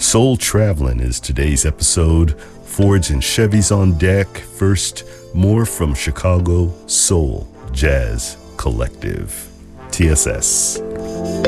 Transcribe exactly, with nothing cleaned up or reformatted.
Soul Travelin' is today's episode. Fords and Chevys on deck. First, more from Chicago Soul Jazz Collective. T S S.